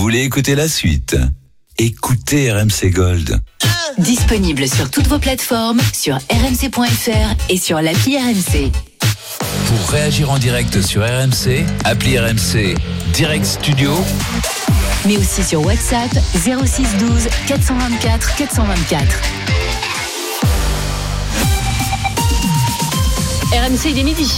voulez écouter la suite? Écoutez RMC Gold. Disponible sur toutes vos plateformes, sur rmc.fr et sur l'appli RMC. Pour réagir en direct sur RMC, appli RMC Direct Studio. Mais aussi sur WhatsApp 06 12 424 424. RMC, il est midi.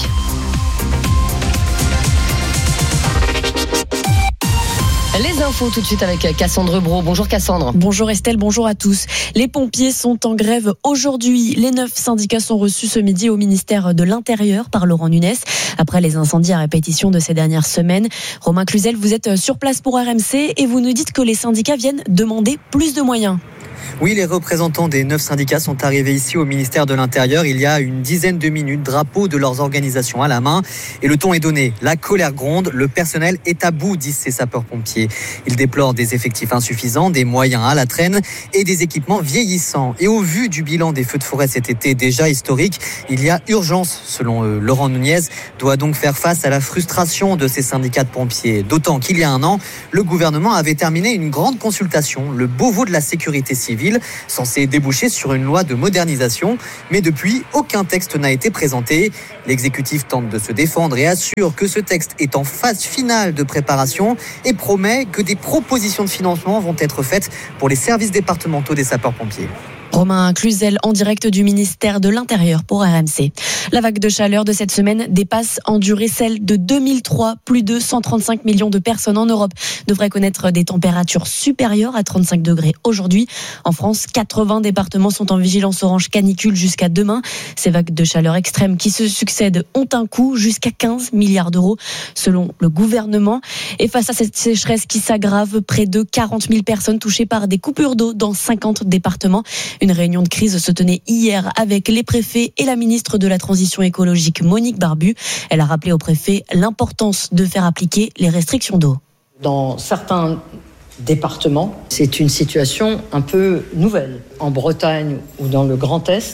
Les infos tout de suite avec Cassandre Brault. Bonjour Cassandre. Bonjour Estelle, bonjour à tous. Les pompiers sont en grève aujourd'hui. Les 9 syndicats sont reçus ce midi au ministère de l'Intérieur par Laurent Nunez. Après les incendies à répétition de ces dernières semaines. Romain Cluzel, vous êtes sur place pour RMC et vous nous dites que les syndicats viennent demander plus de moyens. Oui, les représentants des 9 syndicats sont arrivés ici au ministère de l'Intérieur il y a une dizaine de minutes, drapeau de leurs organisations à la main. Et le ton est donné. La colère gronde, le personnel est à bout, disent ces sapeurs-pompiers. Ils déplorent des effectifs insuffisants, des moyens à la traîne et des équipements vieillissants. Et au vu du bilan des feux de forêt cet été déjà historique, il y a urgence, selon Laurent Nunez, doit donc faire face à la frustration de ces syndicats de pompiers. D'autant qu'il y a un an, le gouvernement avait terminé une grande consultation, le Beauvau de la sécurité civile, censé déboucher sur une loi de modernisation. Mais depuis, aucun texte n'a été présenté. L'exécutif tente de se défendre et assure que ce texte est en phase finale de préparation et promet que des propositions de financement vont être faites pour les services départementaux des sapeurs-pompiers. Romain Cluzel en direct du ministère de l'Intérieur pour RMC. La vague de chaleur de cette semaine dépasse en durée celle de 2003. Plus de 135 millions de personnes en Europe devraient connaître des températures supérieures à 35 degrés aujourd'hui. En France, 80 départements sont en vigilance orange canicule jusqu'à demain. Ces vagues de chaleur extrêmes qui se succèdent ont un coût jusqu'à 15 milliards d'euros selon le gouvernement. Et face à cette sécheresse qui s'aggrave, près de 40 000 personnes touchées par des coupures d'eau dans 50 départements. Une réunion de crise se tenait hier avec les préfets et la ministre de la Transition écologique, Monique Barbu. Elle a rappelé aux préfets l'importance de faire appliquer les restrictions d'eau. Dans certains départements, c'est une situation un peu nouvelle. En Bretagne ou dans le Grand Est,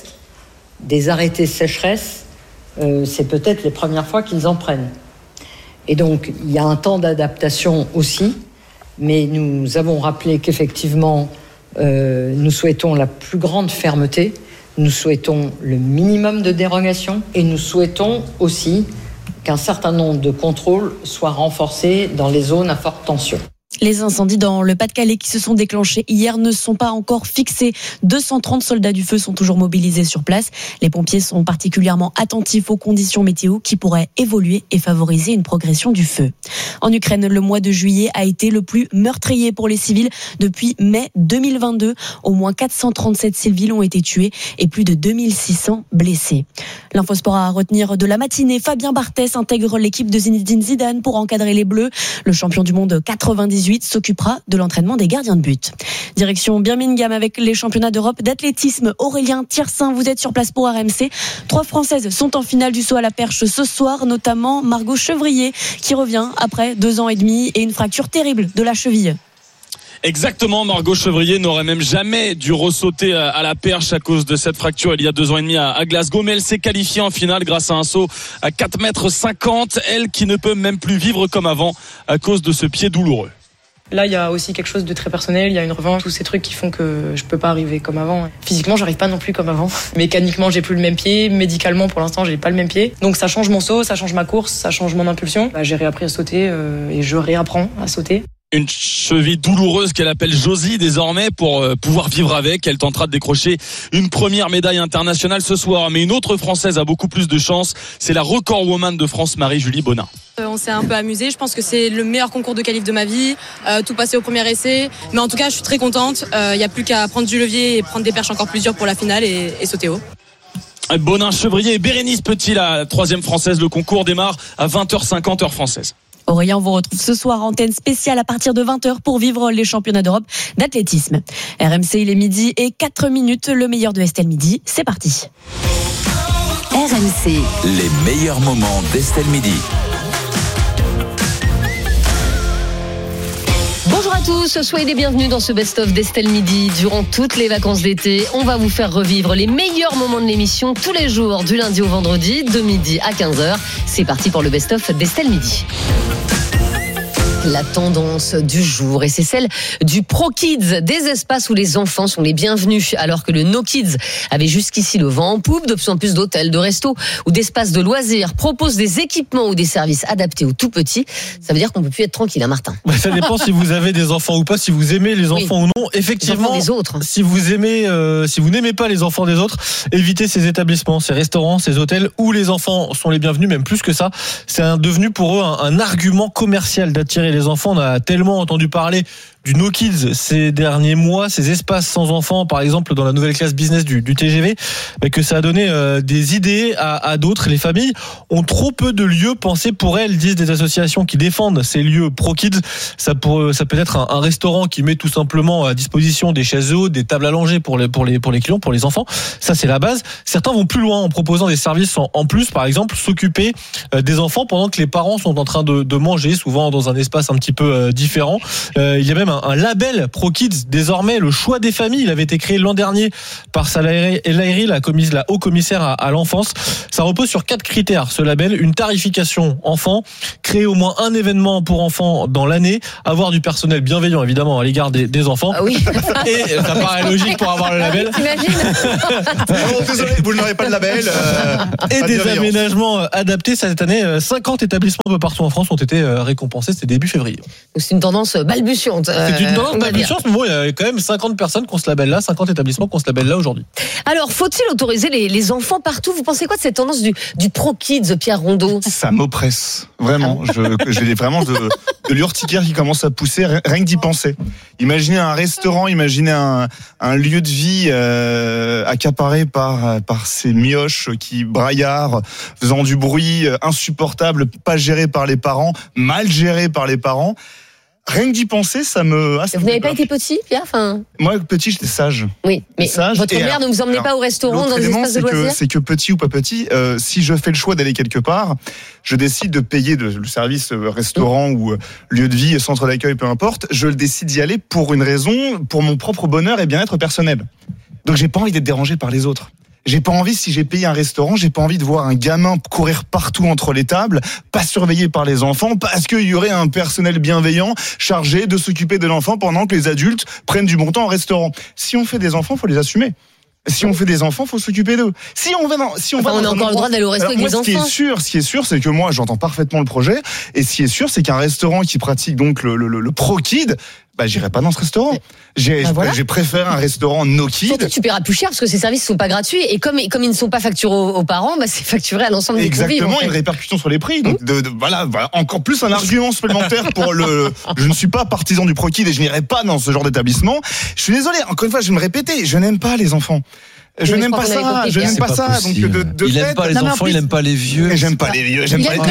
des arrêtés sécheresse, c'est peut-être les premières fois qu'ils en prennent. Et donc, il y a un temps d'adaptation aussi, mais nous avons rappelé qu'effectivement, nous souhaitons la plus grande fermeté, nous souhaitons le minimum de dérogation et nous souhaitons aussi qu'un certain nombre de contrôles soient renforcés dans les zones à forte tension. Les incendies dans le Pas-de-Calais qui se sont déclenchés hier ne sont pas encore fixés. 230 soldats du feu sont toujours mobilisés sur place. Les pompiers sont particulièrement attentifs aux conditions météo qui pourraient évoluer et favoriser une progression du feu. En Ukraine, le mois de juillet a été le plus meurtrier pour les civils depuis mai 2022. Au moins 437 civils ont été tués et plus de 2600 blessés. L'infosport à retenir de la matinée, Fabien Barthès intègre l'équipe de Zinedine Zidane pour encadrer les Bleus. Le champion du monde 98 s'occupera de l'entraînement des gardiens de but. Direction Birmingham avec les championnats d'Europe d'athlétisme. Aurélien Thiersin, vous êtes sur place pour RMC. 3 Françaises sont en finale du saut à la perche ce soir, notamment Margot Chevrier qui revient après 2 ans et demi et une fracture terrible de la cheville. Exactement, Margot Chevrier n'aurait même jamais dû ressauter à la perche à cause de cette fracture il y a 2 ans et demi à Glasgow, mais elle s'est qualifiée en finale grâce à un saut à 4,50 m, elle qui ne peut même plus vivre comme avant à cause de ce pied douloureux. Là, il y a aussi quelque chose de très personnel, il y a une revanche, tous ces trucs qui font que je peux pas arriver comme avant. Physiquement, j'arrive pas non plus comme avant. Mécaniquement, j'ai plus le même pied, médicalement, pour l'instant, j'ai pas le même pied. Donc ça change mon saut, ça change ma course, ça change mon impulsion. J'ai réappris à sauter et je réapprends à sauter. Une cheville douloureuse qu'elle appelle Josie désormais pour pouvoir vivre avec. Elle tentera de décrocher une première médaille internationale ce soir. Mais une autre Française a beaucoup plus de chance. C'est la recordwoman de France, Marie-Julie Bonin. On s'est un peu amusé. Je pense que c'est le meilleur concours de qualif de ma vie. Tout passé au premier essai. Mais en tout cas, je suis très contente. Il n'y a plus qu'à prendre du levier et prendre des perches encore plus dures pour la finale et sauter haut. Bonin, Chevrier et Bérénice Petit, la 3e Française. Le concours démarre à 20h50 heure française. Aurélien, on vous retrouve ce soir antenne spéciale à partir de 20h pour vivre les championnats d'Europe d'athlétisme. RMC, il est midi et 4 minutes. Le meilleur de Estelle Midi, c'est parti. RMC. Les meilleurs moments d'Estelle Midi. Bonjour à tous, soyez les bienvenus dans ce best-of d'Estelle Midi. Durant toutes les vacances d'été, on va vous faire revivre les meilleurs moments de l'émission tous les jours, du lundi au vendredi, de midi à 15h. C'est parti pour le best-of d'Estelle Midi. La tendance du jour, et c'est celle du Pro Kids, des espaces où les enfants sont les bienvenus, alors que le No Kids avait jusqu'ici le vent en poupe. De plus en plus d'hôtels, de restos ou d'espaces de loisirs proposent des équipements ou des services adaptés aux tout petits. Ça veut dire qu'on peut plus être tranquille, Martin. Ça dépend si vous avez des enfants ou pas, si vous aimez les enfants ou non. Effectivement, les autres. Si vous n'aimez pas les enfants des autres, évitez ces établissements, ces restaurants, ces hôtels où les enfants sont les bienvenus, même plus que ça. C'est devenu pour eux un argument commercial d'attirer les enfants. On a tellement entendu parler du No Kids ces derniers mois, ces espaces sans enfants, par exemple dans la nouvelle classe business du TGV, que ça a donné des idées à d'autres. Les familles ont trop peu de lieux pensés pour elles, disent des associations qui défendent ces lieux Pro Kids. Ça peut être un restaurant qui met tout simplement à disposition des chaises hautes, des tables allongées pour les clients, pour les enfants. Ça, c'est la base. Certains vont plus loin en proposant des services en plus, par exemple s'occuper des enfants pendant que les parents sont en train de manger, souvent dans un espace un petit peu différent. Il y a même un label Pro Kids, désormais le choix des familles. Il avait été créé l'an dernier par Salah El Haïry, la haut-commissaire à l'enfance. Ça repose sur 4 critères, ce label. Une tarification enfant, créer au moins un événement pour enfants dans l'année, avoir du personnel bienveillant évidemment à l'égard des enfants. Ah oui. Et ça paraît logique pour avoir le label. T'imagines ? Désolé, vous n'aurez pas le label. Et des aménagements adaptés. Cette année, 50 établissements un peu partout en France ont été récompensés. C'était début février. Donc c'est une tendance balbutiante. C'est une tendance balbutiante, mais bon, il y a quand même 50 personnes qui ont ce label-là, 50 établissements qui ont ce label-là aujourd'hui. Alors, faut-il autoriser les enfants partout ? Vous pensez quoi de cette tendance du Pro Kids, Pierre Rondeau ? Ça m'oppresse, vraiment. J'ai vraiment de l'urticaire qui commence à pousser, rien que d'y penser. Imaginez un restaurant, imaginez un lieu de vie accaparé par ces mioches qui braillardent, faisant du bruit insupportable, pas géré par les parents, mal géré par les parents. Rien que d'y penser, ça me... Vous n'avez pas été petit, Pierre ? Moi, petit, j'étais sage. Oui, mais sage, votre mère ne vous emmenait pas au restaurant, dans des espaces de loisirs ? C'est que petit ou pas petit, si je fais le choix d'aller quelque part, je décide de payer le service restaurant ou lieu de vie, centre d'accueil, peu importe, je décide d'y aller pour une raison, pour mon propre bonheur et bien-être personnel. Donc j'ai pas envie d'être dérangé par les autres. J'ai pas envie, si j'ai payé un restaurant, j'ai pas envie de voir un gamin courir partout entre les tables, pas surveillé par les enfants, parce qu'il y aurait un personnel bienveillant chargé de s'occuper de l'enfant pendant que les adultes prennent du bon temps au restaurant. Si on fait des enfants, faut les assumer. Si on fait des enfants, faut s'occuper d'eux. On a encore le droit d'aller au resto avec les enfants. Ce qui est sûr, c'est que moi, j'entends parfaitement le projet. Et ce qui est sûr, c'est qu'un restaurant qui pratique donc le Pro Kid, j'irai pas dans ce restaurant. J'ai préféré un restaurant No Kid. Surtout que tu paieras plus cher parce que ces services sont pas gratuits et comme ils ne sont pas facturés aux parents, c'est facturé à l'ensemble des convives. Exactement, une répercussion sur les prix. Donc voilà, encore plus un argument supplémentaire pour je ne suis pas partisan du Pro Kid et je n'irai pas dans ce genre d'établissement. Je suis désolé, encore une fois, je vais me répéter, je n'aime pas les enfants. Je n'aime pas ça. Donc il aime pas les enfants, il aime pas les vieux. J'aime pas les vieux. Il aime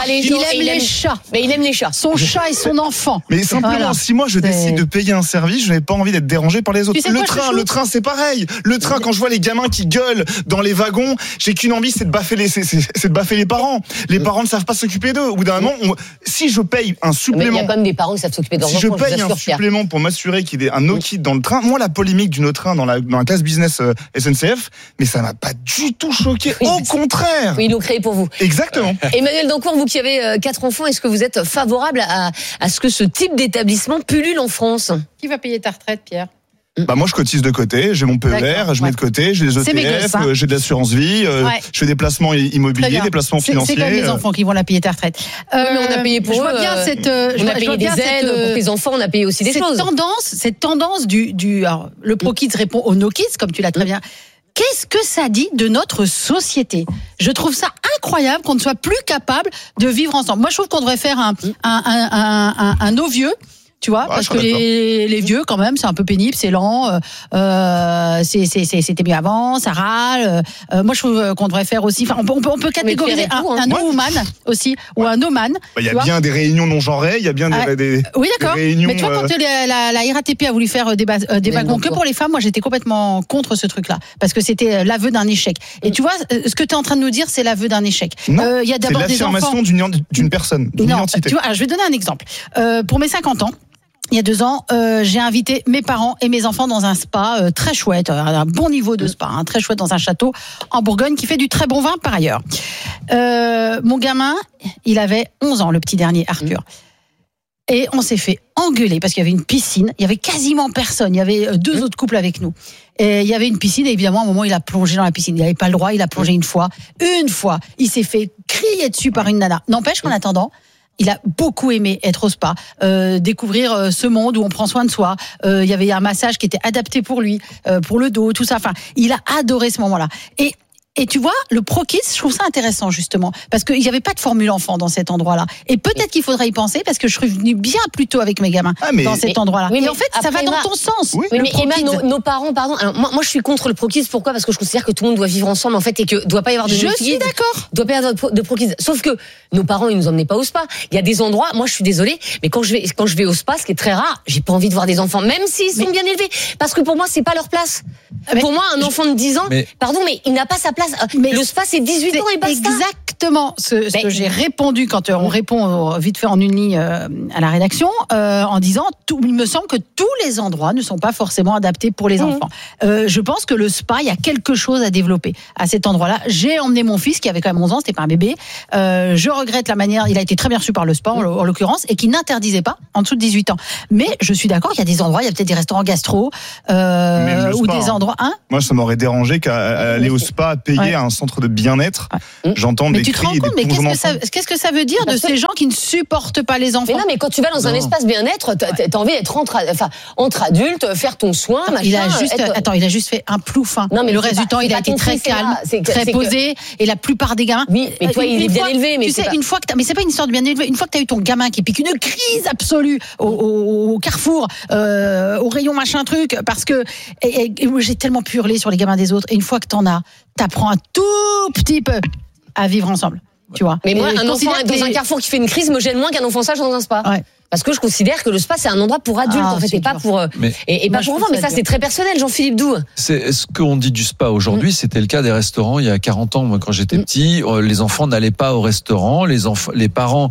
les chats. Mais il aime les chats. Son chat et son enfant. Mais simplement, si moi je décide de payer un service, je n'ai pas envie d'être dérangé par les autres. Le train, c'est pareil. Le train, quand je vois les gamins qui gueulent dans les wagons, j'ai qu'une envie, c'est de baffer les parents. Les parents ne savent pas s'occuper d'eux. Au bout d'un moment, si je paye un supplément, il y a quand même des parents qui savent s'occuper de leurs enfants. Si je paye un supplément pour m'assurer qu'il y ait un no kid dans le train, moi la polémique du no train dans la classe business SNCF, mais ça m'a pas du tout choqué. Au contraire. Oui, ils l'ont créé pour vous. Exactement. Emmanuel Dancourt, vous qui avez 4 enfants, est-ce que vous êtes favorable à ce que ce type d'établissement pullule en France ? Qui va payer ta retraite, Pierre ? Moi je cotise de côté, j'ai mon PER, je mets de côté, j'ai des ETF, j'ai de l'assurance vie, je fais des placements immobiliers, des placements financiers. C'est quand même les enfants qui vont la payer ta retraite. Mais on a payé pour eux. Je vois bien on a payé des aides pour les enfants, on a payé aussi des choses. Cette tendance alors, le Pro Kids répond au No Kids, comme tu l'as très bien. Qu'est-ce que ça dit de notre société ? Je trouve ça incroyable qu'on ne soit plus capable de vivre ensemble. Moi, je trouve qu'on devrait faire un no vieux. Tu vois, parce que les vieux, quand même, c'est un peu pénible, c'est lent, c'était mieux avant, ça râle. Moi, je trouve qu'on devrait faire aussi, on peut catégoriser un no-woman aussi, ou un no-man. Il y a bien des réunions non genrées, il y a bien des oui, d'accord. Des réunions. Mais tu vois, quand la RATP a voulu faire des wagons que pour les femmes, moi, j'étais complètement contre ce truc-là, parce que c'était l'aveu d'un échec. Et tu vois, ce que tu es en train de nous dire, c'est l'aveu d'un échec. Non, y a d'abord c'est l'affirmation d'une personne, d'une identité. Tu vois, je vais donner un exemple. Pour mes 50 ans, il y a 2 ans, j'ai invité mes parents et mes enfants dans un spa très chouette, un bon niveau de spa, très chouette dans un château en Bourgogne qui fait du très bon vin par ailleurs. Mon gamin, il avait 11 ans, le petit dernier, Arthur. Et on s'est fait engueuler parce qu'il y avait une piscine, il y avait quasiment personne, il y avait 2 autres couples avec nous. Et il y avait une piscine et évidemment à un moment il a plongé dans la piscine, il n'avait pas le droit, il a plongé une fois, il s'est fait crier dessus par une nana. N'empêche qu'en attendant, il a beaucoup aimé être au spa, découvrir ce monde où on prend soin de soi. Il y avait un massage qui était adapté pour lui, pour le dos, tout ça. Enfin, il a adoré ce moment-là. Et tu vois, le Pro-Kids, je trouve ça intéressant justement, parce qu'il n'y avait pas de formule enfant dans cet endroit-là. Et peut-être qu'il faudrait y penser, parce que je suis venue bien plus tôt avec mes gamins dans cet endroit-là. Oui, et en fait, ça va dans ton sens. Oui, mais Emma, nos parents, pardon. Alors moi, je suis contre le Pro-Kids. Pourquoi ? Parce que je considère que tout le monde doit vivre ensemble en fait, et que doit pas y avoir de Je suis d'accord. Doit pas y avoir de Pro-Kids. Sauf que nos parents, ils nous emmenaient pas au spa. Il y a des endroits. Moi, je suis désolée, mais quand je vais au spa, ce qui est très rare, j'ai pas envie de voir des enfants, même s'ils sont bien élevés, parce que pour moi, c'est pas leur place. Pour moi, un enfant de 10 ans, pardon, mais il n'a pas sa place. Le spa, c'est 18 ans et basta. Exactement ce que j'ai répondu quand on répond vite fait en une ligne à la rédaction, en disant il me semble que tous les endroits ne sont pas forcément adaptés pour les enfants. Je pense que le spa, il y a quelque chose à développer à cet endroit-là. J'ai emmené mon fils qui avait quand même 11 ans, c'était pas un bébé. Je regrette la manière, il a été très bien reçu par le spa en l'occurrence, et qui n'interdisait pas en dessous de 18 ans. Mais je suis d'accord, il y a des endroits, il y a peut-être des restaurants gastro ou des endroits. Moi, ça m'aurait dérangé qu'à aller au spa, payer un centre de bien-être. J'entends des cris et des plongements. Qu'est-ce que ça veut dire de ces gens qui ne supportent pas les enfants ? Mais non, mais quand tu vas dans un espace bien-être, t'as envie d'être entre adultes, faire ton soin, machin. Il a juste fait un plouf. Non, mais le reste du temps, il a été très calme, très posé. Et la plupart des gamins. Oui, mais toi, il est bien élevé. Mais tu sais, une fois que mais c'est pas une histoire de bien élevé. Une fois que t'as eu ton gamin qui pique une crise absolue au carrefour, au rayon machin truc, parce que j'ai tellement pu hurler sur les gamins des autres. Et une fois que t'en as, t'apprends un tout petit peu à vivre ensemble. Tu vois. Mais moi, un enfant dans un carrefour qui fait une crise me gêne moins qu'un enfant sage dans un spa. Ouais. Parce que je considère que le spa, c'est un endroit pour adultes, en fait, et pas pour, et pas pour enfants. Mais ça, c'est très personnel, Jean-Philippe Doux. C'est ce qu'on dit du spa aujourd'hui, c'était le cas des restaurants il y a 40 ans. Moi, quand j'étais petit, les enfants n'allaient pas au restaurant, les parents,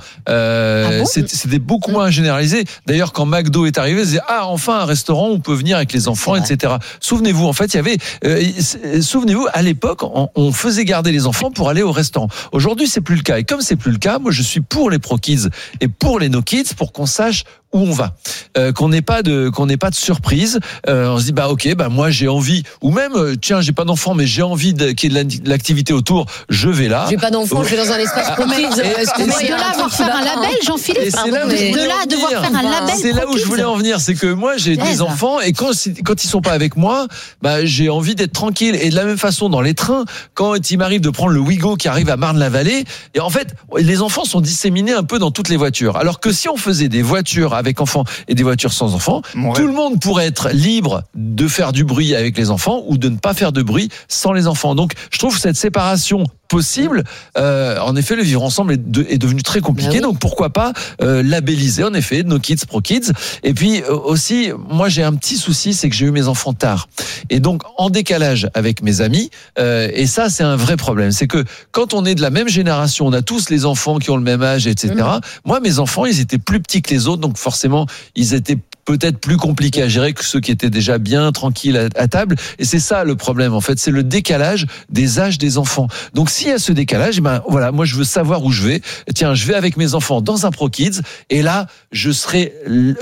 c'était beaucoup moins généralisé. D'ailleurs, quand McDo est arrivé, ils disaient, enfin, un restaurant où on peut venir avec les enfants, etc. Souvenez-vous, en fait, il y avait, souvenez-vous, à l'époque, on faisait garder les enfants pour aller au restaurant. Aujourd'hui, c'est plus le cas. Et comme c'est plus le cas, moi, je suis pour les Pro-Kids et pour les No-Kids, pour qu'on sache où on va, qu'on n'ait pas de surprise. On se dit moi j'ai envie, ou même tiens, j'ai pas d'enfant mais j'ai envie qu'il y ait de l'activité autour, je vais là. J'ai pas d'enfant, je vais dans un espace Pro-Kids. De là à devoir faire un label, Jean-Philippe. De là à devoir faire un label. C'est là où je voulais en venir, c'est que moi j'ai des enfants et quand ils sont pas avec moi, j'ai envie d'être tranquille. Et de la même façon dans les trains, quand il m'arrive de prendre le Ouigo qui arrive à Marne-la-Vallée, et en fait les enfants sont disséminés un peu dans toutes les voitures. Alors que si on faisait des voitures avec enfants et des voitures sans enfants, tout le monde pourrait être libre de faire du bruit avec les enfants ou de ne pas faire de bruit sans les enfants. Donc je trouve cette séparation possible, en effet le vivre ensemble est devenu très compliqué, donc pourquoi pas labelliser en effet No Kids, Pro Kids. Et puis aussi, moi j'ai un petit souci, c'est que j'ai eu mes enfants tard et donc en décalage avec mes amis, et ça c'est un vrai problème, c'est que quand on est de la même génération, on a tous les enfants qui ont le même âge, etc. Moi mes enfants ils étaient plus petits que les autres, donc forcément ils étaient peut-être plus compliqué à gérer que ceux qui étaient déjà bien tranquilles à table. Et c'est ça le problème, en fait. C'est le décalage des âges des enfants. Donc, s'il y a ce décalage, moi, je veux savoir où je vais. Tiens, je vais avec mes enfants dans un Pro Kids. Et là, je serai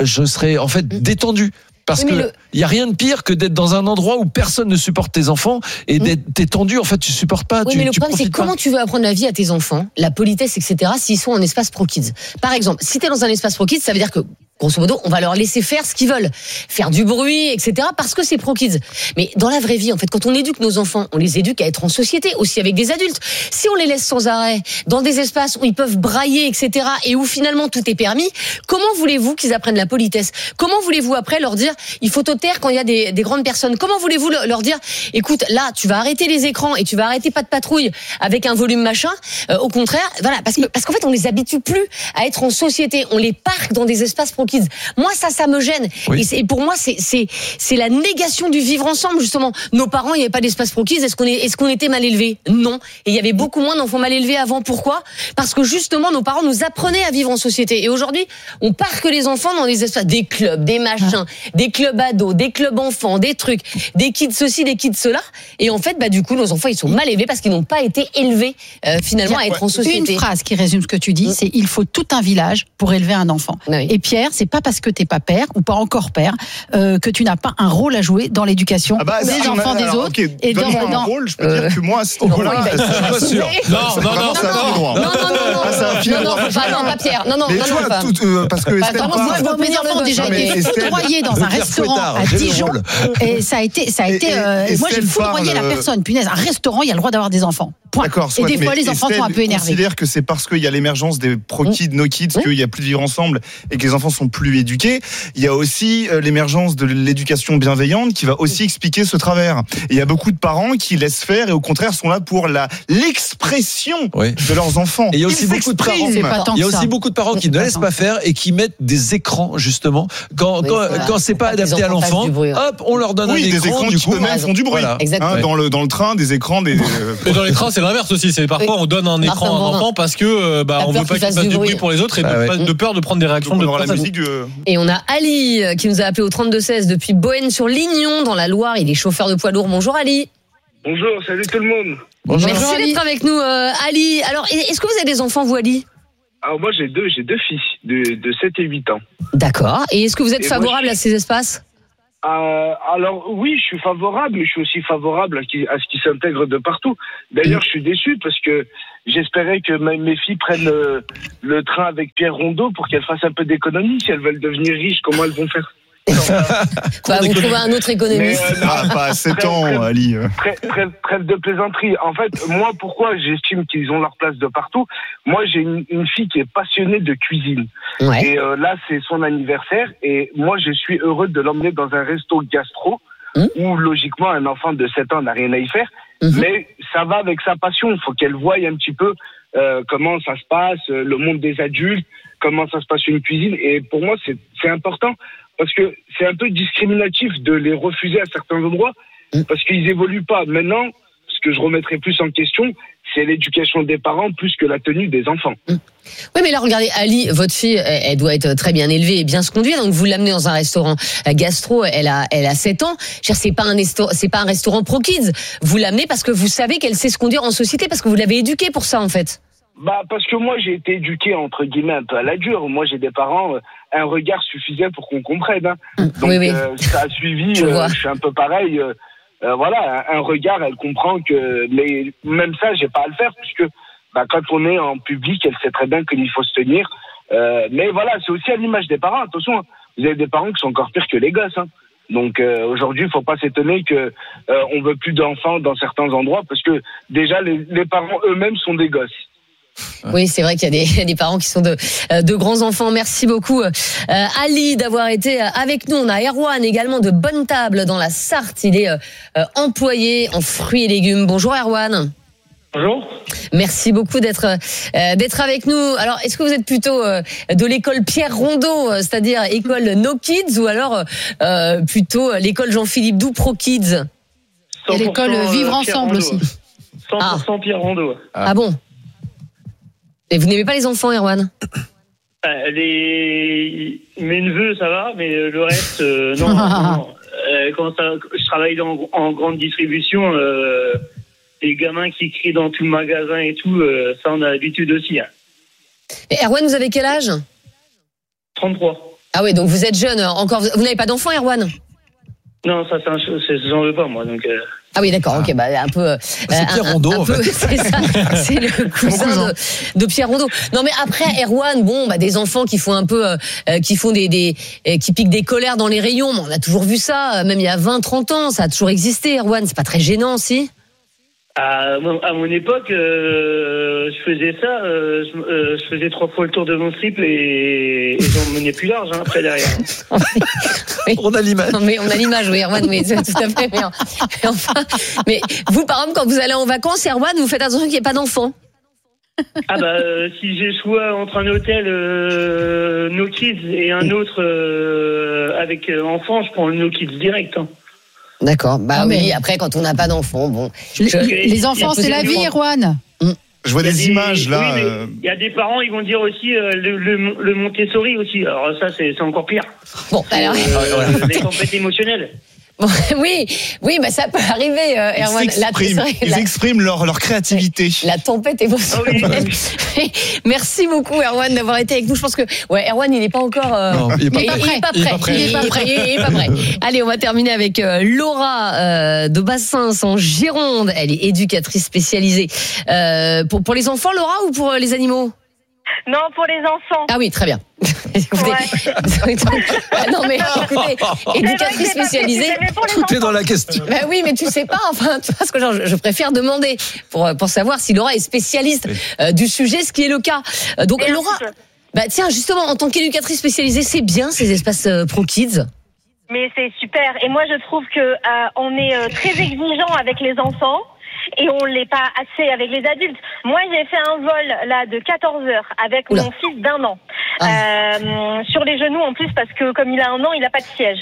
en fait détendu. Parce que il y a rien de pire que d'être dans un endroit où personne ne supporte tes enfants et t'es tendu, en fait, tu supportes pas. Oui, mais le problème, c'est comment tu veux apprendre la vie à tes enfants, la politesse, etc., s'ils sont en espace Pro Kids. Par exemple, si t'es dans un espace Pro Kids, ça veut dire que grosso modo, on va leur laisser faire ce qu'ils veulent, faire du bruit, etc., parce que c'est Pro Kids. Mais dans la vraie vie, en fait, quand on éduque nos enfants, on les éduque à être en société, aussi avec des adultes. Si on les laisse sans arrêt dans des espaces où ils peuvent brailler, etc., et où finalement tout est permis, comment voulez-vous qu'ils apprennent la politesse ? Comment voulez-vous après leur dire, il faut te taire quand il y a des grandes personnes ? Comment voulez-vous leur dire, écoute, là, tu vas arrêter les écrans et tu vas arrêter pas de patrouille avec un volume machin ? Au contraire, voilà, parce qu'en fait, on les habitue plus à être en société. On les parque dans des espaces Pro Kids. Moi, ça me gêne. Oui. Et pour moi, c'est la négation du vivre ensemble, justement. Nos parents, il n'y avait pas d'espace pro Kids. Est-ce qu'on était mal élevés? Non. Et il y avait beaucoup moins d'enfants mal élevés avant. Pourquoi? Parce que justement, nos parents nous apprenaient à vivre en société. Et aujourd'hui, on parque les enfants dans des espaces, des clubs, des machins, des clubs ados, des clubs enfants, des trucs, des kids ceci, des kids cela. Et en fait, du coup, nos enfants, ils sont mal élevés parce qu'ils n'ont pas été élevés, finalement, à être en société. Une phrase qui résume ce que tu dis, c'est il faut tout un village pour élever un enfant. Oui. Et Pierre, c'est pas parce que t'es pas père ou pas encore père que tu n'as pas un rôle à jouer dans l'éducation des enfants des autres. Okay, et donne-moi un rôle, je peux dire que moi, à ce niveau-là, je suis pas sûr. Non, pas Pierre. Non, mais tu vois, parce que Estelle moi, je vois mes enfants déjà été foudroyés dans un restaurant à Dijon. Et ça a été. Moi, j'ai foudroyé la personne. Punaise, un restaurant, il y a le droit d'avoir des enfants. Point. D'accord, et des fois, les enfants sont un peu énervés. Considère que c'est parce qu'il y a l'émergence des pro-kids, no-kids, qu'il y a plus de vivre ensemble et que les enfants sont plus éduqués. Il y a aussi l'émergence de l'éducation bienveillante qui va aussi expliquer ce travers. Et il y a beaucoup de parents qui laissent faire et au contraire sont là pour l'expression de leurs enfants. Et il y a aussi beaucoup de parents. Il y a aussi beaucoup de parents qui ne laissent pas faire et qui mettent des écrans justement quand c'est pas adapté à l'enfant. Hop, on leur donne un écran. Des écrans du qui coup, eux-mêmes font du bruit. Voilà. Dans le train, des écrans, Mais dans les trains, c'est l'inverse aussi. C'est parfois on donne un écran à un enfant parce que on veut pas qu'il fasse du bruit pour les autres et de peur de prendre des réactions de la musique. Et on a Ali qui nous a appelé au 32-16 depuis Boëne-sur-Lignon dans la Loire. Il est chauffeur de poids lourd. Bonjour Ali. Bonjour, salut tout le monde. Bonjour. Merci d'être avec nous Ali. Alors, est-ce que vous avez des enfants vous Ali? Alors moi j'ai deux fils de 7 et 8 ans. D'accord. Et est-ce que vous êtes favorable à ces espaces? Alors oui, je suis favorable, mais je suis aussi favorable à ce qui s'intègre de partout. D'ailleurs, je suis déçu parce que j'espérais que mes filles prennent le train avec Pierre Rondeau pour qu'elles fassent un peu d'économie. Si elles veulent devenir riches, comment elles vont faire? Vous trouvez un autre économiste. Pas à 7 ans, Ali. Trêve de plaisanterie. En fait, moi, pourquoi j'estime qu'ils ont leur place de partout? Moi, j'ai une fille qui est passionnée de cuisine. Ouais. Et là, c'est son anniversaire. Et moi, je suis heureux de l'emmener dans un resto gastro où, logiquement, un enfant de 7 ans n'a rien à y faire. Mais ça va avec sa passion. Il faut qu'elle voie un petit peu comment ça se passe, le monde des adultes, comment ça se passe une cuisine. Et pour moi, c'est important. Parce que c'est un peu discriminatif de les refuser à certains endroits, parce qu'ils évoluent pas. Maintenant, ce que je remettrai plus en question, c'est l'éducation des parents plus que la tenue des enfants. Oui, mais là, regardez, Ali, votre fille, elle doit être très bien élevée et bien se conduire. Donc, vous l'amenez dans un restaurant gastro, elle a 7 ans. C'est pas un restaurant pro kids. Vous l'amenez parce que vous savez qu'elle sait se conduire en société, parce que vous l'avez éduquée pour ça, en fait. Parce que moi, j'ai été éduqué, entre guillemets, un peu à la dure. Moi, j'ai des parents, un regard suffisait pour qu'on comprenne. Hein. Donc, oui. Ça a suivi, je suis un peu pareil. Voilà, un regard, elle comprend que... Mais même ça, j'ai pas à le faire, puisque quand on est en public, elle sait très bien qu'il faut se tenir. Mais voilà, c'est aussi à l'image des parents. Attention, vous avez des parents qui sont encore pires que les gosses. Hein. Donc aujourd'hui, il faut pas s'étonner que on veut plus d'enfants dans certains endroits, parce que déjà, les parents eux-mêmes sont des gosses. Oui, c'est vrai qu'il y a des parents qui sont de grands enfants. Merci beaucoup Ali d'avoir été avec nous. On a Erwan également de Bonne Table dans la Sarthe. Il est employé en fruits et légumes. Bonjour Erwan. Bonjour. Merci beaucoup d'être avec nous. Alors, est-ce que vous êtes plutôt de l'école Pierre Rondeau, c'est-à-dire école No Kids, ou alors plutôt l'école Jean-Philippe Doux Pro Kids? Et l'école Vivre Ensemble aussi. 100% Pierre Rondeau. Ah bon? Et vous n'aimez pas les enfants, Erwan? Mes neveux, ça va, mais le reste, non. Quand je travaille en grande distribution, les gamins qui crient dans tout le magasin et tout, ça on a l'habitude aussi. Hein. Et Erwan, vous avez quel âge? 33. Ah oui, donc vous êtes jeune encore. Vous n'avez pas d'enfant, Erwan? Non, ça j'en veux pas moi, donc... Ah oui, d'accord, ok, un peu. C'est Pierre Rondeau, en fait. C'est ça, c'est le cousin de Pierre Rondeau. Non, mais après, Erwan, des enfants qui font un peu, qui piquent des colères dans les rayons. On a toujours vu ça, même il y a 20, 30 ans, ça a toujours existé, Erwan. C'est pas très gênant, si? À mon époque, je faisais ça, je faisais 3 fois le tour de mon slip et j'en menais plus large, après derrière. Oui. On a l'image. Non, mais on a l'image, oui, Erwan, oui, tout à fait. Mais vous, par exemple, quand vous allez en vacances, Erwan, vous faites attention qu'il n'y ait pas d'enfants. Ah bah si j'ai le choix entre un hôtel No Kids et un autre avec enfants, je prends le No Kids direct. Hein. D'accord. Bah Ah, oui, mais- après quand on n'a pas d'enfants, bon. Les enfants, c'est la vie, Erwan. Je vois des images là. Oui, mais il y a des parents, ils vont dire aussi le Montessori aussi. Alors ça, c'est encore pire. Bon, alors. Les tempêtes émotionnelles. Bon, oui, bah ça peut arriver, Erwan. Ils expriment leur créativité. La tempête émotionnelle. Merci beaucoup, Erwan, d'avoir été avec nous. Je pense que, Erwan, il n'est pas encore. Non, il est pas prêt. Il est pas prêt. Allez, on va terminer avec Laura de Bassins en Gironde. Elle est éducatrice spécialisée pour les enfants, Laura, ou pour les animaux? Non, pour les enfants. Ah oui, très bien. Non mais écoutez, éducatrice spécialisée, Tout est dans la question. Bah oui, mais tu sais pas, enfin, tu vois ce que je préfère demander pour savoir si Laura est spécialiste du sujet, ce qui est le cas. Donc Laura, bah tiens, justement, en tant qu'éducatrice spécialisée, c'est bien ces espaces Pro Kids. Mais c'est super. Et moi, je trouve que on est très exigeant avec les enfants. Et on l'est pas assez avec les adultes. Moi, j'ai fait un vol là de 14 heures avec mon fils d'1 an. Sur les genoux en plus parce que comme il a 1 an, il a pas de siège.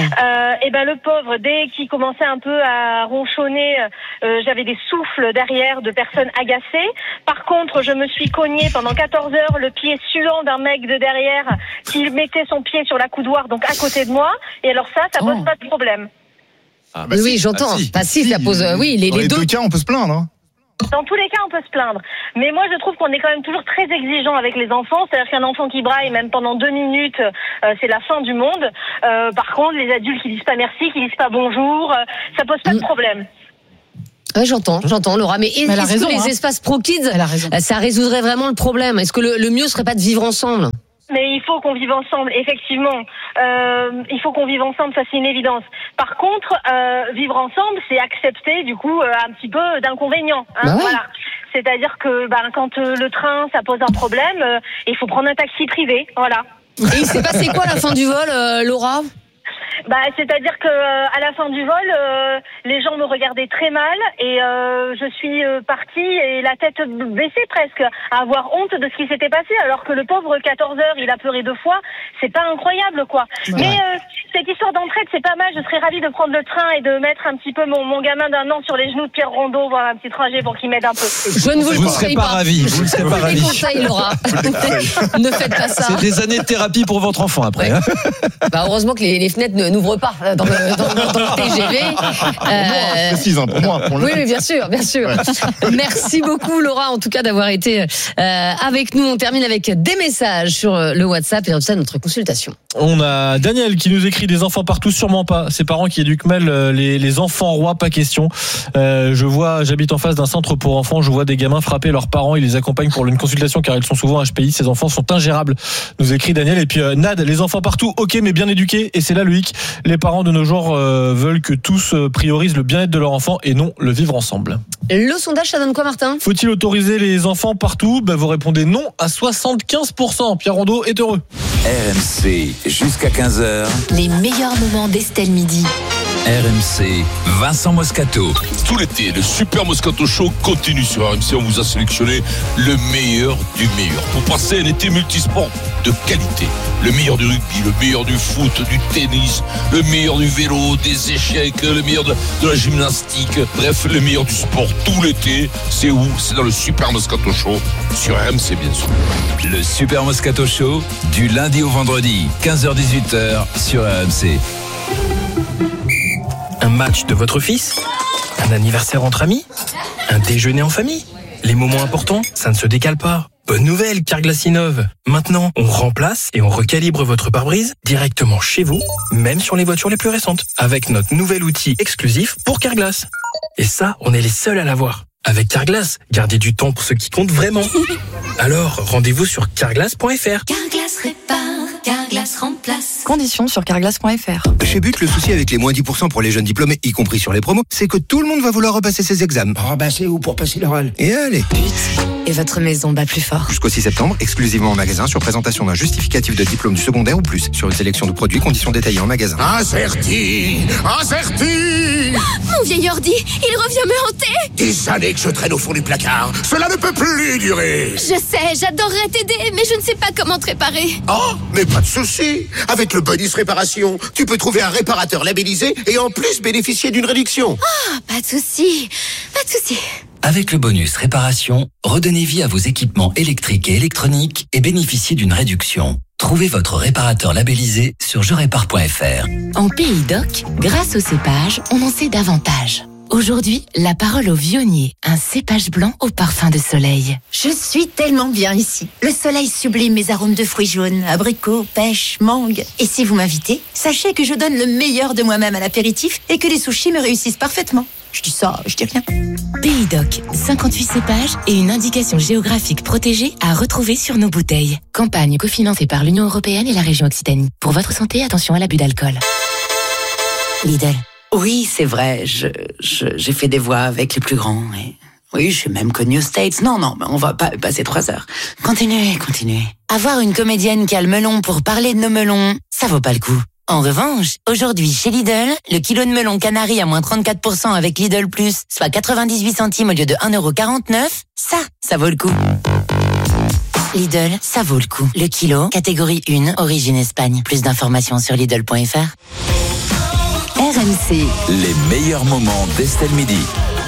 Et ben le pauvre, dès qu'il commençait un peu à ronchonner, j'avais des souffles derrière de personnes agacées. Par contre, je me suis cognée pendant 14 heures le pied suant d'un mec de derrière qui mettait son pied sur la coudoir, donc à côté de moi. Et alors ça pose pas de problème. Ah bah oui, j'entends. Si, ça pose. Oui, les deux cas, on peut se plaindre. Hein. Dans tous les cas, on peut se plaindre. Mais moi, je trouve qu'on est quand même toujours très exigeant avec les enfants. C'est-à-dire qu'un enfant qui braille, même pendant 2 minutes, c'est la fin du monde. Par contre, les adultes qui disent pas merci, qui disent pas bonjour, ça pose pas de problème. Ouais, j'entends, Laura. Mais est-ce que les espaces Pro Kids, ça résoudrait vraiment le problème? Est-ce que le mieux serait pas de vivre ensemble? Mais il faut qu'on vive ensemble, effectivement. Il faut qu'on vive ensemble, ça c'est une évidence. Par contre, vivre ensemble, c'est accepter du coup un petit peu d'inconvénients. Hein, voilà. C'est-à-dire que quand le train, ça pose un problème, il faut prendre un taxi privé. Voilà. Et il s'est passé quoi à la fin du vol, Laura? C'est-à-dire que à la fin du vol, les gens me regardaient très mal et je suis partie et la tête baissée presque, à avoir honte de ce qui s'était passé, alors que le pauvre 14 heures, il a pleuré 2 fois. C'est pas incroyable, quoi. Ouais. Mais cette histoire d'entraide, c'est pas mal. Je serais ravie de prendre le train et de mettre un petit peu mon gamin d'1 an sur les genoux de Pierre Rondeau, voir un petit trajet pour qu'il m'aide un peu. Je ne vous le conseille pas. Vous ne serez pas ravi. Je vous conseille, Laura. Ne faites pas ça. C'est des années de thérapie pour votre enfant après. Hein. Heureusement que les fenêtres n'ouvrent pas dans le TGV. Précise, pour moi. Oui, bien sûr. Merci beaucoup, Laura, en tout cas, d'avoir été avec nous. On termine avec des messages sur le WhatsApp et comme ça, notre consultation. On a Daniel qui nous écrit: des enfants partout, sûrement pas. Ses parents qui éduquent mal les enfants rois, pas question. J'habite en face d'un centre pour enfants, je vois des gamins frapper leurs parents, ils les accompagnent pour une consultation car ils sont souvent HPI. Ces enfants sont ingérables, nous écrit Daniel. Et puis Nad, les enfants partout, ok, mais bien éduqués. Et c'est là, Loïc, les parents de nos jours veulent que tous priorisent le bien-être de leur enfant et non le vivre ensemble. Le sondage, ça donne quoi, Martin? Faut-il autoriser les enfants partout? Vous répondez non à 75%. Pierre Rondeau est heureux. RMC, jusqu'à 15h. Les meilleurs moments d'Estelle Midi. RMC, Vincent Moscato. Tout l'été, le Super Moscato Show continue sur RMC. On vous a sélectionné le meilleur du meilleur pour passer un été multisport de qualité. Le meilleur du rugby, le meilleur du foot, du tennis, le meilleur du vélo, des échecs, le meilleur de la gymnastique. Bref, le meilleur du sport tout l'été. C'est où? C'est dans le Super Moscato Show sur RMC, bien sûr. Le Super Moscato Show, du lundi au vendredi, 15h-18h sur RMC. Un match de votre fils? Un anniversaire entre amis? Un déjeuner en famille? Les moments importants, ça ne se décale pas. Bonne nouvelle, Carglass innove. Maintenant, on remplace et on recalibre votre pare-brise directement chez vous, même sur les voitures les plus récentes, avec notre nouvel outil exclusif pour Carglass. Et ça, on est les seuls à l'avoir. Avec Carglass, gardez du temps pour ce qui compte vraiment. Alors, rendez-vous sur carglass.fr. Carglass répare, Carglass remplace. Conditions sur carglass.fr. Chez But, le souci avec les moins 10% pour les jeunes diplômés, y compris sur les promos, c'est que tout le monde va vouloir repasser ses examens. Oh c'est où pour passer l'oral? Et allez. But. et votre maison bat plus fort. Jusqu'au 6 septembre, exclusivement en magasin, sur présentation d'un justificatif de diplôme du secondaire ou plus. Sur une sélection de produits, conditions détaillées en magasin. Acerti. Mon vieil ordi, il revient me hanter. Des années que je traîne au fond du placard. Cela ne peut plus durer. Je sais, j'adorerais t'aider, mais je ne sais pas comment te réparer. Oh, mais pas de souci. Avec le bonus réparation, tu peux trouver un réparateur labellisé et en plus bénéficier d'une réduction. Ah, pas de souci. Avec le bonus réparation, redonnez vie à vos équipements électriques et électroniques et bénéficiez d'une réduction. Trouvez votre réparateur labellisé sur jerépare.fr. En Pays d'Oc, grâce au cépage, on en sait davantage. Aujourd'hui, la parole au vionnier, un cépage blanc au parfum de soleil. Je suis tellement bien ici. Le soleil sublime mes arômes de fruits jaunes, abricots, pêches, mangue. Et si vous m'invitez, sachez que je donne le meilleur de moi-même à l'apéritif et que les sushis me réussissent parfaitement. Je dis ça, je dis rien. Pays d'Oc, 58 cépages et une indication géographique protégée à retrouver sur nos bouteilles. Campagne cofinancée par l'Union européenne et la région Occitanie. Pour votre santé, attention à l'abus d'alcool. Lidl. Oui, c'est vrai, j'ai fait des voix avec les plus grands. Et... oui, je suis même connue aux States. Non, mais on va pas passer 3 heures. Continuez. Avoir une comédienne qui a le melon pour parler de nos melons, ça vaut pas le coup. En revanche, aujourd'hui chez Lidl, le kilo de melon canari à moins 34% avec Lidl Plus, soit 98 centimes au lieu de 1,49€, ça vaut le coup. Lidl, ça vaut le coup. Le kilo, catégorie 1, origine Espagne. Plus d'informations sur Lidl.fr. RMC. Les meilleurs moments d'Estelle Midi.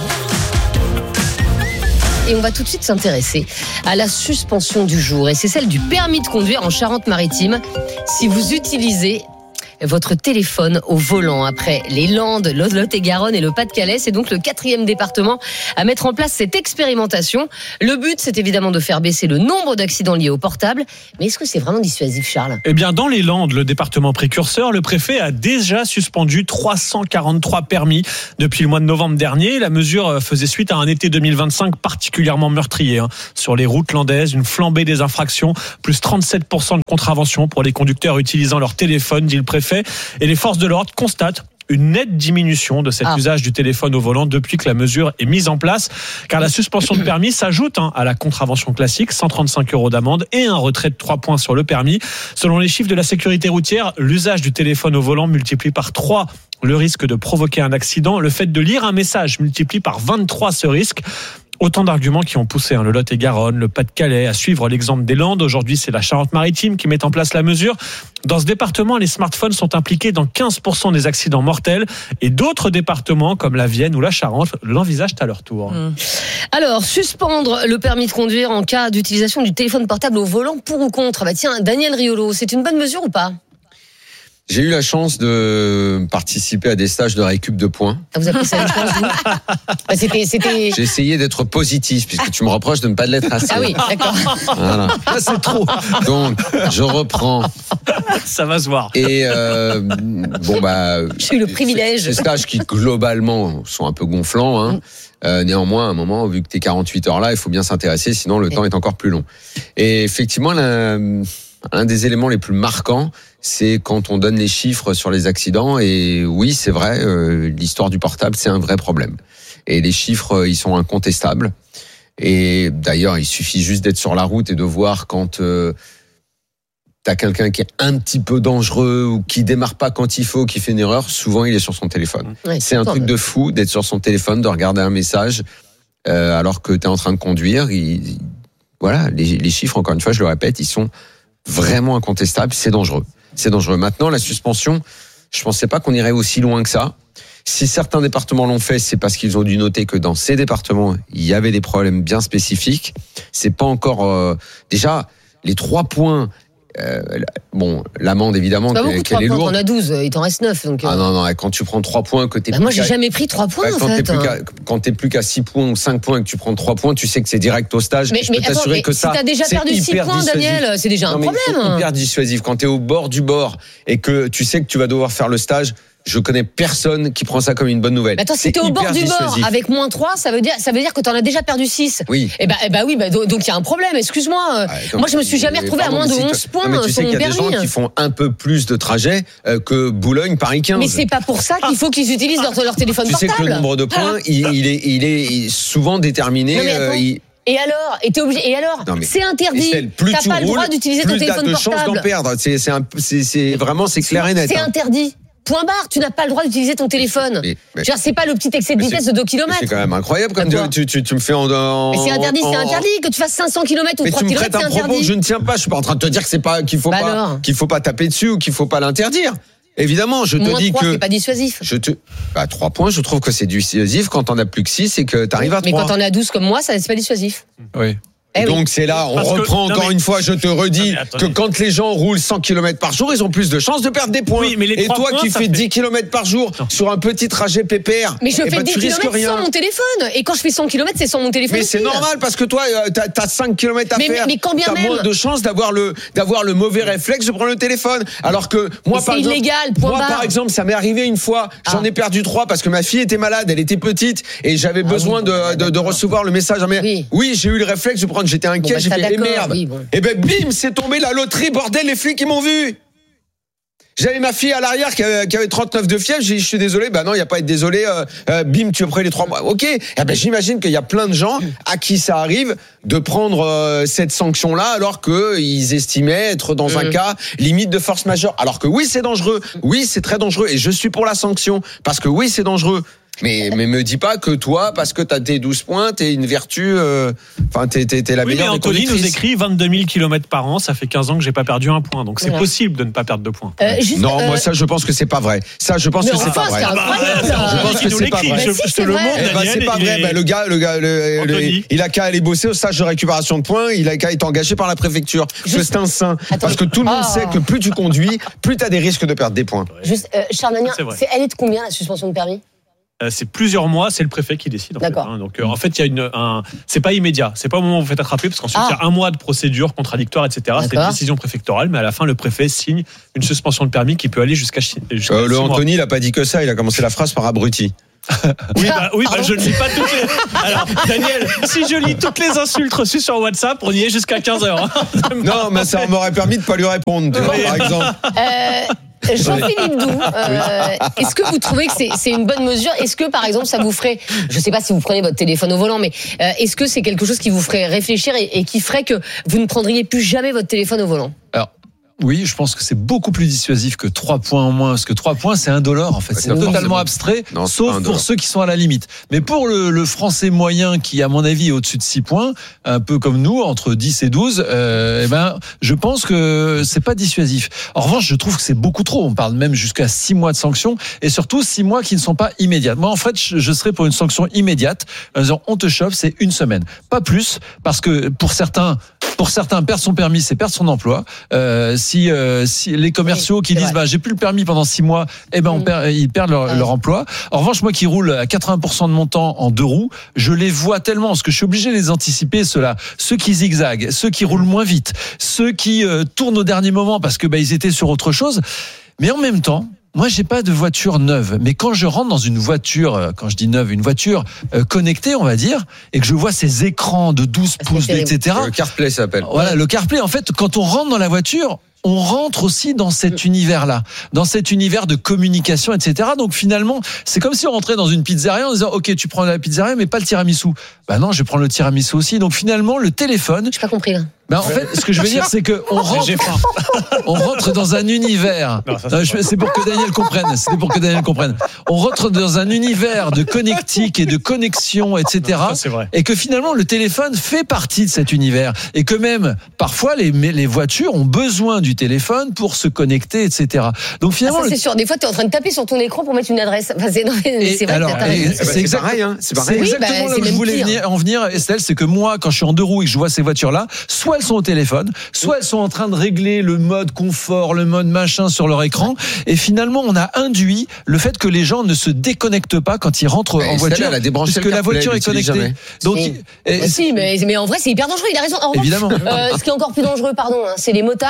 Et on va tout de suite s'intéresser à la suspension du jour. Et c'est celle du permis de conduire en Charente-Maritime. Si vous utilisez votre téléphone au volant après les Landes, le Lot-et-Garonne et le Pas-de-Calais, c'est donc le 4e département à mettre en place cette expérimentation. Le but, c'est évidemment de faire baisser le nombre d'accidents liés au portable. Mais est-ce que c'est vraiment dissuasif, Charles ? Eh bien, dans les Landes, le département précurseur, le préfet a déjà suspendu 343 permis depuis le mois de novembre dernier. La mesure faisait suite à un été 2025 particulièrement meurtrier. Sur les routes landaises, une flambée des infractions, plus 37% de contraventions pour les conducteurs utilisant leur téléphone, dit le préfet. Et les forces de l'ordre constatent une nette diminution de cet usage du téléphone au volant depuis que la mesure est mise en place, car la suspension de permis s'ajoute à la contravention classique, 135 € d'amende et un retrait de 3 points sur le permis. Selon les chiffres de la sécurité routière, l'usage du téléphone au volant multiplie par 3 le risque de provoquer un accident. Le fait de lire un message multiplie par 23 ce risque. Autant d'arguments qui ont poussé le Lot-et-Garonne, le Pas-de-Calais à suivre l'exemple des Landes. Aujourd'hui, c'est la Charente-Maritime qui met en place la mesure. Dans ce département, les smartphones sont impliqués dans 15% des accidents mortels. Et d'autres départements, comme la Vienne ou la Charente, l'envisagent à leur tour. Alors, suspendre le permis de conduire en cas d'utilisation du téléphone portable au volant, pour ou contre ? Tiens, Daniel Riolo, c'est une bonne mesure ou pas ? J'ai eu la chance de participer à des stages de récup de points. Vous appelez ça une chance, vous ? C'était... J'ai essayé d'être positif, puisque tu me reproches de ne pas l'être assez. Ah oui, d'accord. Voilà. C'est trop. Donc, je reprends. Ça va se voir. Et j'ai eu le privilège. Ces stages qui, globalement, sont un peu gonflants, néanmoins, à un moment, vu que t'es 48 heures là, il faut bien s'intéresser, sinon le temps est encore plus long. Et effectivement, un des éléments les plus marquants, c'est quand on donne les chiffres sur les accidents. Et oui, c'est vrai, l'histoire du portable, c'est un vrai problème. Et les chiffres, ils sont incontestables. Et d'ailleurs, il suffit juste d'être sur la route et de voir quand t'as quelqu'un qui est un petit peu dangereux ou qui démarre pas quand il faut, qui fait une erreur, souvent il est sur son téléphone. Ouais, c'est un truc de fou d'être sur son téléphone, de regarder un message alors que t'es en train de conduire. Voilà, les chiffres, encore une fois, je le répète, ils sont vraiment incontestables. C'est dangereux. C'est dangereux. Maintenant, la suspension, je pensais pas qu'on irait aussi loin que ça. Si certains départements l'ont fait, c'est parce qu'ils ont dû noter que dans ces départements, il y avait des problèmes bien spécifiques. C'est pas encore déjà les 3 points. L'amende évidemment, qu'elle est lourde. On a 12, il t'en reste 9. Donc, non, quand tu prends 3 points, que t'es moi, j'ai jamais pris 3 points, en fait. Quand t'es plus qu'à 6 points ou 5 points et que tu prends 3 points, tu sais que c'est direct au stage. Mais je peux t'assurer que si t'as déjà perdu 6 points, Daniel, c'est déjà un problème. C'est hyper dissuasif. Quand t'es au bord du bord et que tu sais que tu vas devoir faire le stage, je connais personne qui prend ça comme une bonne nouvelle. Mais attends, si t'es au bord du bord avec moins 3, ça veut dire que t'en as déjà perdu 6. Oui. Donc il y a un problème, excuse-moi. Moi, je me suis jamais retrouvé à moins de 11 points sur mon permis. Tu sais qu'il y a des gens qui font un peu plus de trajet que Boulogne-Paris 15. Mais c'est pas pour ça qu'il faut qu'ils utilisent leur téléphone portable. Tu sais que le nombre de points, il est souvent déterminé. Et alors, Non, mais- c'est interdit. Estelle, plus T'as tu pas le droit roules, d'utiliser ton plus t'as téléphone de chances d'en portable. perdre. C'est vraiment clair et net. C'est hein. interdit. Point barre, tu n'as pas le droit d'utiliser ton téléphone. Mais- Genre, c'est pas le petit excès de vitesse de 2 km. C'est quand même incroyable comme Quoi tu me fais en. Mais c'est interdit. Que tu fasses 500 km ou Mais 3 tu me km, prêtes c'est un propos interdit. que je ne tiens pas. Je suis pas en train de te dire que qu'il faut pas taper dessus ou qu'il faut pas l'interdire. Évidemment, je te Moins dis 3, que c'est pas dissuasif. 3 points, je trouve que c'est dissuasif. Quand on a plus que 6, c'est que t'arrives à 3. Mais quand on est à 12 comme moi, ça c'est pas dissuasif. Oui. Eh Donc oui. c'est là, on Parce que- reprend non, encore mais- une fois, je te redis que quand les gens roulent 100 km par jour, ils ont plus de chances de perdre des points. Oui, mais les et 3 toi points, qui ça fais fait- 10 km par jour sur un petit trajet pépère, Mais je eh fais ben, 10 tu risques km rien. sans mon téléphone. Et quand je fais 100 km, c'est sans mon téléphone. Mais c'est aussi. normal parce que toi, t'as 5 km à Mais- faire. mais quand bien t'as même- moins de chances d'avoir le mauvais réflexe de prendre le téléphone. Alors que moi, Mais par c'est exemple, illégal, point barre. par exemple, ça m'est arrivé une fois. J'en ai perdu 3 parce que ma fille était malade, elle était petite et j'avais besoin de recevoir le message. Mais oui, j'ai eu le réflexe de prendre. J'étais inquiet, bah, j'ai ça, fait d'accord, merde. oui, bon. Et ben bim, c'est tombé la loterie, bordel, les flics ils m'ont vu. J'avais ma fille à l'arrière qui avait 39 de fièvre. J'ai dit, je suis désolé. Bah non, il y a pas à être désolé. Bim, tu as pris les 3 mois. Ok. Eh ben j'imagine qu'il y a plein de gens à qui ça arrive de prendre cette sanction-là alors que ils estimaient être dans un cas limite de force majeure. Alors que oui, c'est dangereux. Oui, c'est très dangereux. Et je suis pour la sanction parce que oui, c'est dangereux. Mais me dis pas que toi, parce que t'as tes 12 points, t'es une vertu, enfin, t'es la Oui, mais meilleure des Anthony nous conductrices. écrit 22 000 km par an, ça fait 15 ans que j'ai pas perdu un point, donc c'est Voilà. possible de ne pas perdre de points. Non, moi ça, je pense que c'est pas vrai. Ça, je pense Mais que c'est enfin, pas vrai. c'est incroyable. Je pense que c'est pas vrai. Si, c'est vrai. Eh ben, c'est pas vrai. Ben, le gars, Anthony. il a qu'à aller bosser au stage de récupération de points. Il a qu'à être engagé par la préfecture. C'est un saint. Parce que tout le monde sait que plus tu conduis, plus t'as des risques de perdre des points. Juste, Charles Magnin, C'est vrai. elle est de combien la suspension de permis? C'est plusieurs mois, c'est le préfet qui décide. En fait, D'accord. hein. Donc en fait, il y a c'est pas immédiat, c'est pas au moment où vous faites attraper, parce qu'ensuite il y a un mois de procédure contradictoire, etc. C'est une D'accord. décision préfectorale, mais à la fin, le préfet signe une suspension de permis qui peut aller jusqu'à 6 Le mois. Anthony, il a pas dit que ça. Il a commencé la phrase par abruti. Oui, je ne lis pas toutes les. Alors, Daniel, si je lis toutes les insultes reçues sur WhatsApp, on y est jusqu'à 15h. Non, mais ça m'aurait permis de pas lui répondre, tu vois, par exemple. Jean-Philippe Doux, est-ce que vous trouvez que c'est une bonne mesure? Est-ce que, par exemple, ça vous ferait, je ne sais pas si vous prenez votre téléphone au volant, mais est-ce que c'est quelque chose qui vous ferait réfléchir et qui ferait que vous ne prendriez plus jamais votre téléphone au volant? Alors, oui, je pense que c'est beaucoup plus dissuasif que 3 points en moins, parce que 3 points, c'est indolore, en fait. C'est non, totalement c'est abstrait, non, c'est sauf pas indolore. pour ceux qui sont à la limite. Mais pour le français moyen, qui, à mon avis, est au-dessus de 6 points, un peu comme nous, entre 10 et 12, je pense que c'est pas dissuasif. En revanche, je trouve que c'est beaucoup trop. On parle même jusqu'à 6 mois de sanction, et surtout 6 mois qui ne sont pas immédiates. Moi, en fait, je serais pour une sanction immédiate, en disant, on te chope, c'est 1 semaine. Pas plus, parce que pour certains, perdre son permis, c'est perdre son emploi. Si les commerciaux qui disent, j'ai plus le permis pendant 6 mois, ils perdent leur emploi. En revanche, moi qui roule à 80% de mon temps en 2 roues, je les vois tellement, parce que je suis obligé de les anticiper, ceux-là. Ceux qui zigzaguent, ceux qui roulent moins vite, ceux qui tournent au dernier moment parce que ils étaient sur autre chose. Mais en même temps, moi, j'ai pas de voiture neuve, mais quand je rentre dans une voiture, quand je dis neuve, une voiture connectée, on va dire, et que je vois ces écrans de 12 pouces, etc. Le CarPlay s'appelle. Voilà, le CarPlay, en fait, quand on rentre dans la voiture, on rentre aussi dans cet univers-là, dans cet univers de communication, etc. Donc finalement, c'est comme si on rentrait dans une pizzeria en disant, ok, tu prends la pizzeria, mais pas le tiramisu. Bah non, je vais prendre le tiramisu aussi. Donc finalement, le téléphone. J'ai pas compris là. En fait, ce que je veux dire, c'est que on rentre dans un univers. C'est pour que Daniel comprenne. C'est pour que Daniel comprenne. On rentre dans un univers de connectique et de connexion, etc. Non, ça, c'est vrai. Et que finalement, le téléphone fait partie de cet univers. Et que même, parfois, les voitures ont besoin du téléphone pour se connecter, etc. Donc finalement, c'est sûr. Des fois, tu es en train de taper sur ton écran pour mettre une adresse. Enfin, c'est vrai. Alors, t'as raison. C'est pareil, hein. C'est pareil. Oui, exactement là c'est où je même voulais pire. en venir, Estelle, c'est que moi, quand je suis en 2 roues et que je vois ces voitures-là, soit elles sont au téléphone, soit elles sont en train de régler le mode confort, le mode machin sur leur écran, et finalement, on a induit le fait que les gens ne se déconnectent pas quand ils rentrent en Estelle, voiture, elle a débranché puisque le la CarPlay, voiture est elle l'utilise connectée. jamais. Donc, Si, mais en vrai, c'est hyper dangereux. Il a raison. En revanche, évidemment. ce qui est encore plus dangereux, pardon, c'est les motards qui sont sur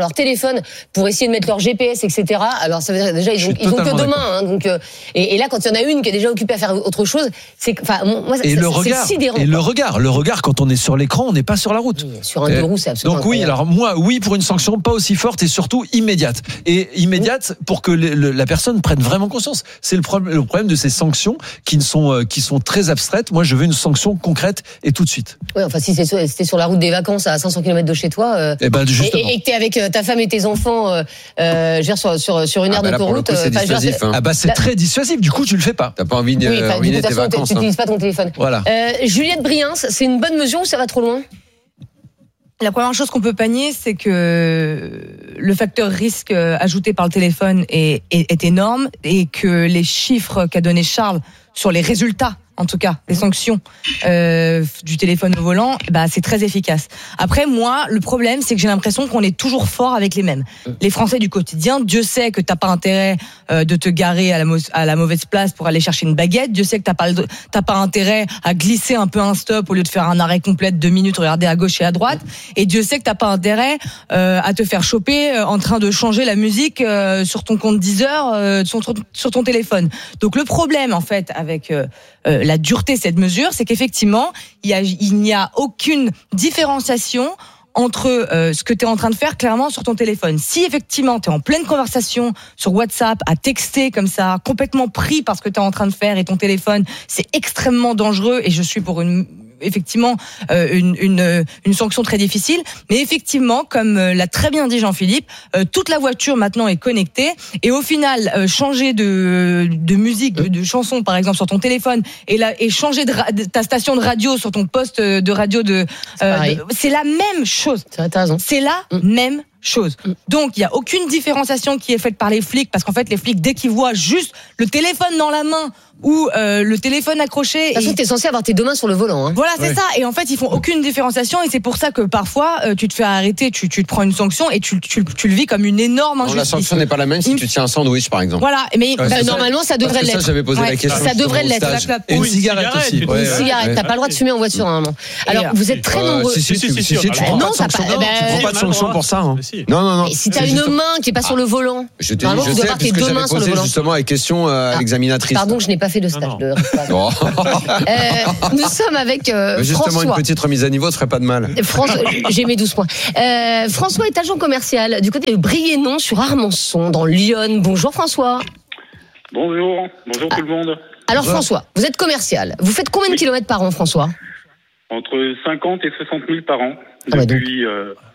leur téléphone pour essayer de mettre leur GPS, etc. Alors ça veut dire déjà ils ont que demain, hein, donc et là quand il y en a une qui est déjà occupée à faire autre chose, c'est enfin moi et le regard, le regard quand on est sur l'écran, on n'est pas sur la route. Oui, sur un deux roues, c'est absolument donc oui, alors moi oui pour une sanction pas aussi forte et surtout immédiate pour que la personne prenne vraiment conscience. C'est le problème de ces sanctions qui sont très abstraites. Moi je veux une sanction concrète et tout de suite. Oui, enfin si c'était sur la route des vacances à 500 km de chez toi et que t'es avec ta femme et tes enfants sur une aire d'autoroute, c'est très dissuasif. Du coup, tu le fais pas. T'as pas envie de ruiner tes vacances. Tu n'utilises pas ton téléphone. Voilà. Juliette Briens, c'est une bonne mesure ou ça va trop loin? La première chose qu'on peut panier, c'est que le facteur risque ajouté par le téléphone est énorme et que les chiffres qu'a donné Charles sur les résultats, en tout cas, les sanctions du téléphone au volant, c'est très efficace. Après, moi, le problème, c'est que j'ai l'impression qu'on est toujours fort avec les mêmes. Les Français du quotidien, Dieu sait que t'as pas intérêt de te garer à la mauvaise place pour aller chercher une baguette. Dieu sait que t'as pas intérêt à glisser un peu un stop au lieu de faire un arrêt complet de 2 minutes, regarder à gauche et à droite. Et Dieu sait que t'as pas intérêt à te faire choper en train de changer la musique sur ton compte Deezer sur ton téléphone. Donc le problème, en fait, avec la dureté de cette mesure, c'est qu'effectivement, il n'y a aucune différenciation entre ce que tu es en train de faire clairement sur ton téléphone. Si effectivement tu es en pleine conversation sur WhatsApp, à texter comme ça, complètement pris par ce que tu es en train de faire et ton téléphone, c'est extrêmement dangereux et je suis pour une sanction très difficile, mais effectivement, comme l'a très bien dit Jean-Philippe, toute la voiture maintenant est connectée et au final, changer de musique, de chanson par exemple sur ton téléphone et changer ta station de radio sur ton poste de radio c'est la même chose. C'est la même chose. Donc, il n'y a aucune différenciation qui est faite par les flics, parce qu'en fait, les flics, dès qu'ils voient juste le téléphone dans la main ou le téléphone accroché... De toute façon, t'es censé avoir tes deux mains sur le volant. Hein. Voilà, c'est ça. Et en fait, ils font aucune différenciation et c'est pour ça que parfois, tu te fais arrêter, tu te prends une sanction et tu le vis comme une énorme injustice. La sanction n'est pas la même si tu tiens un sandwich, par exemple. Voilà, mais normalement, ça devrait l'être. Ça, j'avais posé la question. Ça devrait l'être. Et une cigarette aussi. Une cigarette. T'as pas le droit de fumer en voiture, normalement. Alors, vous êtes très nombreux. Si, tu prends pas de sanction pour ça. Non. Si t'as une main qui est pas sur le volant, normalement, tu dois avoir tes deux mains sur le volant. Justement, les questions à l'examinatrice. Pardon, je n'ai pas fait de stage. Nous sommes avec justement, François. une petite remise à niveau ne ferait pas de mal. J'ai mes 12 points. François est agent commercial du côté de Briennon sur Armançon, dans l'Yonne. Bonjour François. Bonjour tout le monde. Alors François, vous êtes commercial. Vous faites combien de kilomètres par an, François? Entre 50 et 60 000 par an depuis